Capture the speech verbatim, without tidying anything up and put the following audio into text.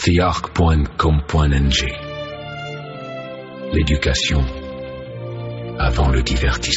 the arc point com point n g. L'éducation avant le divertissement.